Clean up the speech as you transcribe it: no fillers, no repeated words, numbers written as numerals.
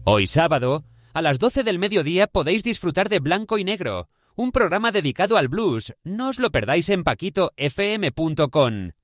Hoy sábado, a las 12 del mediodía podéis disfrutar de Blanco y Negro, un programa dedicado al blues. No os lo perdáis en paquitofm.com.